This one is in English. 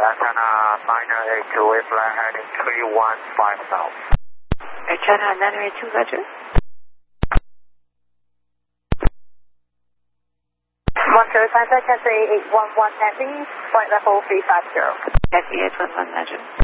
Antenna 982, we're fly heading 315 south. Antenna 982, roger. 105, Taxi 811 Heavy, flight level 350. Taxi 811, roger.